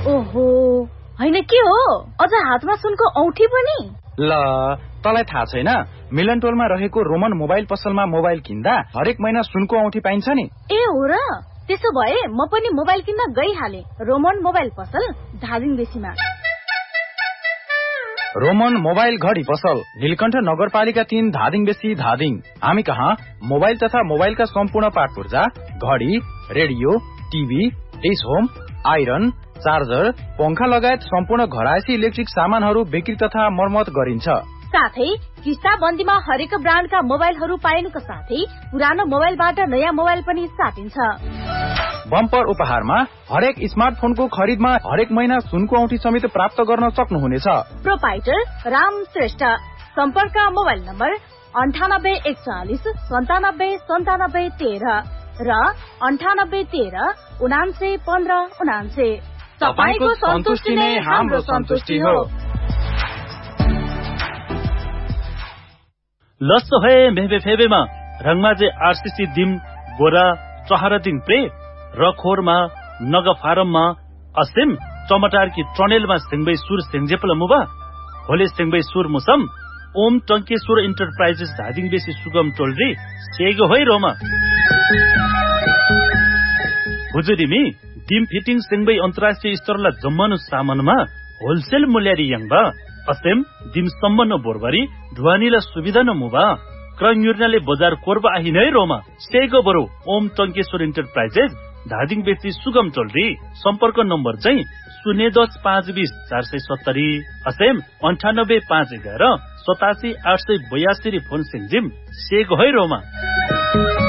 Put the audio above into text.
ओहो हैन के हो अझ हातमा सुनको औठी पनि ल तलाई थाहा छैन मिलन टोलमा रहेको रोमन मोबाइल पसलमा मोबाइल किन्दा हरेक महिना सुनको औठी पाइन्छ नि ए हो र त्यसो भए म पनि मोबाइल किन्न गइहाले रोमन मोबाइल पसल धादिङ बेसीमा रोमन मोबाइल घडी पसल नीलकण्ठ नगरपालिका 3 धादिङ बेसी धादिङ हामी कहाँ मोबाइल तथा मोबाइलका सम्पूर्ण पार्ट पुर्जा घडी radio TV dish home iron charger पंखा लगायत सम्पूर्ण घरायसी इलेक्ट्रिक सामानहरू बिक्री तथा मर्मत गरिन्छ साथै किस्ता बन्दीमा हरेक ब्रान्डका मोबाइलहरू पाइनुका साथै पुरानो मोबाइलबाट नयाँ मोबाइल पनि साटिन्छ बम्पर उपहारमा हरेक स्मार्टफोनको खरिदमा हरेक महिना सुनको औठी समेत प्राप्त गर्न सक्नुहुनेछ प्रोपाइटर राम श्रेष्ठ सम्पर्क मोबाइल नम्बर 9841 979713 र 9813 तपाईको सन्तुष्टि नै हाम्रो सन्तुष्टि हो लस्सो है मेहबे फेबेमा रंगमाजे आरसीसी दिम गोरा चहरा दिन प्रे रखोरमा नग फारममा असिम टमाटार की ट्रनेलमा सिंगबै सुर सिंगजेपल मुबा होले सिंगबै सुर मुसम ओम टंकेश्वर इन्टरप्राइजेस धादिङ बेसी सुगम टोलरी सेगो होइ रोमा हुजुरिमी डिम फिटिङ सिंगबै अन्तर्राष्ट्रिय स्तरला जम्मनु सामानमा होलसेल मूल्यरी यङबा असेम डिम सम्मन बोरबरी ढुवानीला सुविधा न मुबा क्रन्युर्नाले बजार कोरबा आहिनै रोमा सेगो बरु ओम टंकेश्वर इन्टरप्राइजेस धादिङ बेसी सुगम टोलरी सम्पर्क नम्बर चाहिँ 010 520 470 असेम 98 511 87 882 फोन सिंजिम सेगो है रोमा